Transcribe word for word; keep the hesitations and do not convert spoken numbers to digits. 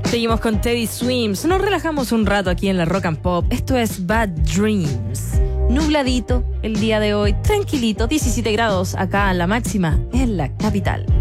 Seguimos con Teddy Swims. Nos relajamos un rato aquí en la Rock and Pop. Esto es Bad Dreams. Nubladito el día de hoy, tranquilito, diecisiete grados acá en la máxima en la capital.